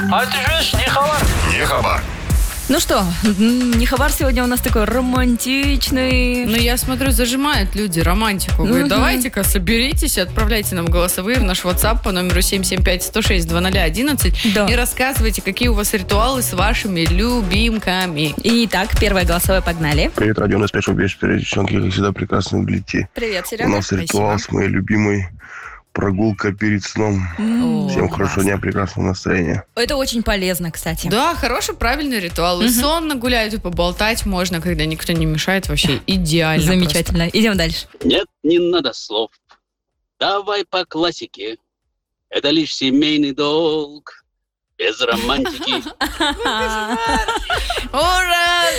А ты же не хабар. Не хабар. Ну что, Нехабар сегодня у нас такой романтичный. Ну, я смотрю, зажимают люди романтику. Говорят, давайте-ка соберитесь, отправляйте нам голосовые в наш WhatsApp по номеру 775-106-0011 и рассказывайте, какие у вас ритуалы с вашими любимками. Итак, первое голосовое, погнали. Привет, радио, на спящем вечере, девчонки, как всегда, прекрасно выглядите. Привет, Серега. У нас ритуал с моей любимой прогулка перед сном. Всем хорошего дня, прекрасного настроения. Это очень полезно, кстати. Да, хороший, правильный ритуал. И сонно гулять, и поболтать можно, когда никто не мешает. Вообще идеально. Замечательно. Просто. Идем дальше. Нет, не надо слов. Давай по классике. Это лишь семейный долг. Без романтики. Ура!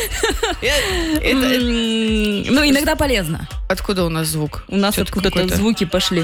Ну, иногда полезно. Откуда у нас звук? У нас Что-то откуда-то какой-то. звуки пошли.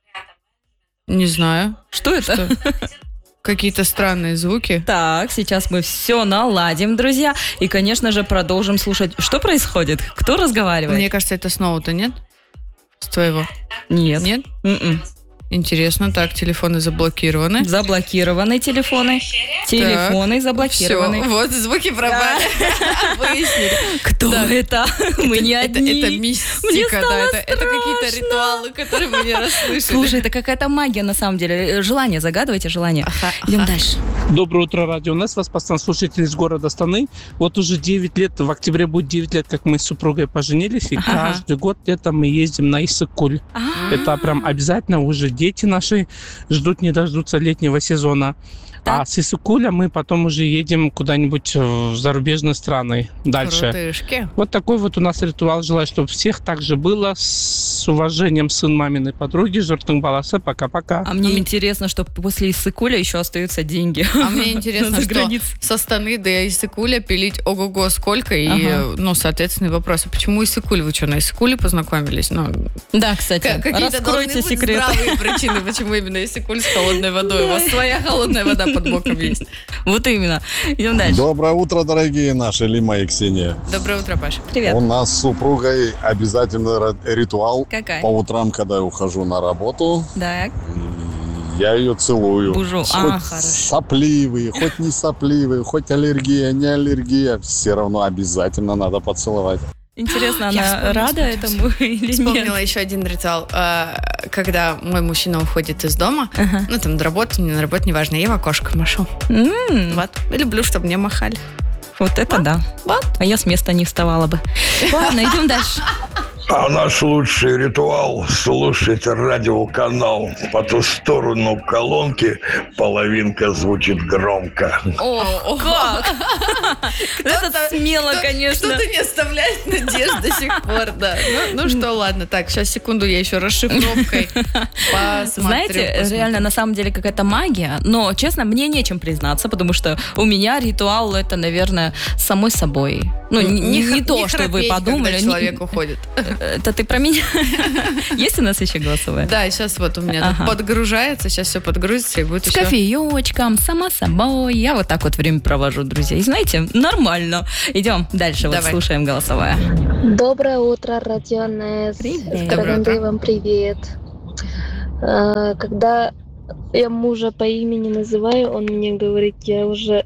Не знаю. Что это? Какие-то странные звуки. Так, сейчас мы все наладим, друзья. И, конечно же, продолжим слушать. Что происходит? Кто разговаривает? Мне кажется, это снова-то нет? С твоего? Нет. Нет? М-м. Интересно. Так, телефоны заблокированы. Заблокированы телефоны. Телефоны заблокированы. Все, вот звуки пропали. Выяснили. Кто это? Мы не одни. Это Мне мистика, стало да. Это какие-то страшно. ритуалы, которые мы не расслышали. Слушай, это какая-то магия на самом деле. Желание, загадывайте желание. Идем дальше. Доброе утро, радио. У нас вас постоянно слушатель из города Астаны. Вот уже 9 лет, в октябре будет 9 лет, как мы с супругой поженились. И каждый год летом мы ездим на Иссык-Куль. Это прям обязательно. Уже дети наши ждут, не дождутся летнего сезона. Так. А с Иссык-Куля мы потом уже едем куда-нибудь в зарубежные страны дальше. Крутышки. Вот такой вот у нас ритуал. Желаю, чтобы всех так же было. С уважением, сын маминой подруги. Жортың баласы. Пока-пока. А мне интересно, что после Иссык-Куля еще остаются деньги. А мне интересно, За что границей. со Астаны до Иссык-Куля пилить ого-го сколько. И, ну, соответственный вопрос. А почему Иссык-Куль? Вы что, на Иссык-Куле познакомились? Ну, Да, кстати. какие-то должны Раскройте быть секрет. здравые причины, почему именно Иссык-Куль с холодной водой. У вас своя холодная вода под боком есть. Вот именно. Идем дальше. Доброе утро, дорогие наши, Лима и Ксения. Доброе утро, Паша. Привет. У нас с супругой обязательно ритуал. Какая? По утрам, когда я ухожу на работу, Так. я ее целую. Бужу. Хоть Хорошо. сопливые, хоть не сопливые, хоть аллергия, не аллергия, все равно обязательно надо поцеловать. Интересно, она рада этому или Вспомнила нет? еще один ритуал, когда мой мужчина уходит из дома, ну там на работу, не на работу, неважно, я в окошко машу. Вот. Я люблю, чтобы мне махали. Вот это да. Вот. А я с места не вставала бы. Ладно, идем дальше. А наш лучший ритуал — слушать радиоканал. По ту сторону колонки половинка звучит громко. О, Как? Это смело, конечно. Кто-то не оставляет надежд до сих пор, да. Ну что, ладно, так, сейчас, секунду, я еще расшифровкой посмотрю. Знаете, реально, на самом деле, какая-то магия. Но, честно, мне нечем признаться, потому что у меня ритуал это, наверное, самой собой. Ну, не то, что вы подумали. Когда человек уходит. Это ты про меня? Есть у нас еще голосовое? Да, сейчас вот у меня тут подгружается, сейчас все подгрузится и будет С еще... кофеечком, сама собой. Я вот так вот время провожу, друзья. И знаете, нормально. Идем дальше, вот Давай. слушаем голосовое. Доброе утро, Радио НС. Привет. Доброе утро. Вам привет. Когда я мужа по имени называю, он мне говорит, я уже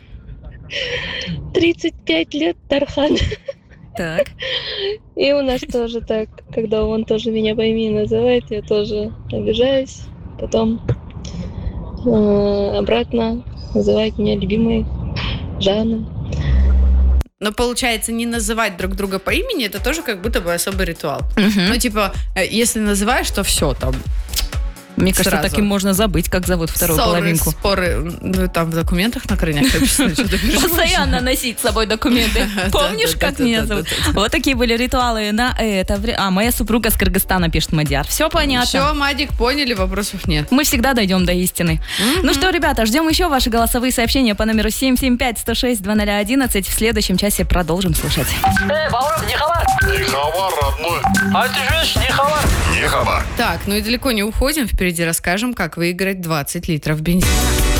35 лет, Тархан. Так. И у нас тоже так, когда он тоже меня по имени называет, я тоже обижаюсь. Потом обратно называет меня любимой Жанна. Но получается, не называть друг друга по имени, это тоже как будто бы особый ритуал. Ну, типа, если называешь, то все, там, Мне кажется, сразу. таким можно забыть, как зовут вторую ссоры, половинку. споры, ну, там в документах на крайняк написано, что ты переживаешь. Постоянно носить с собой документы. Помнишь, как меня зовут? Вот такие были ритуалы на это время. А, моя супруга с Кыргызстана, пишет Мадьяр. Все понятно. Все, Мадик, поняли, вопросов нет. Мы всегда дойдем до истины. Ну что, ребята, ждем еще ваши голосовые сообщения по номеру 775-106-2011. В следующем часе продолжим слушать. Баур, не хабар. Не хабар, родной. А ты же не хабар. Не хабар. Так, ну и далеко не уходим. Впереди расскажем, как выиграть 20 литров бензина.